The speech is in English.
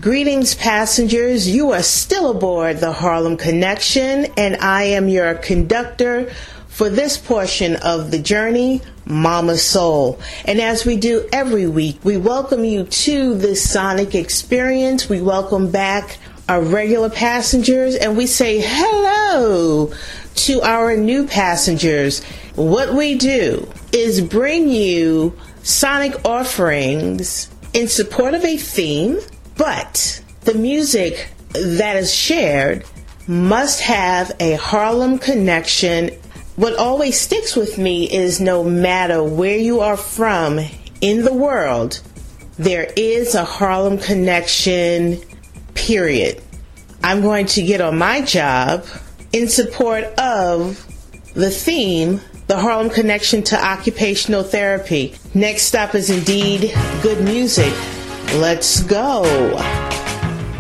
Greetings, passengers. You are still aboard the Harlem Connection, and I am your conductor for this portion of the journey, Mama Soul. And as we do every week, we welcome you to this sonic experience. We welcome back our regular passengers, and we say hello to our new passengers. What we do is bring you sonic offerings in support of a theme, but the music that is shared must have a Harlem connection. What always sticks with me is no matter where you are from in the world, there is a Harlem connection, period. I'm going to get on my job in support of the theme, the Harlem Connection to Occupational Therapy. Next stop is indeed good music. Let's go.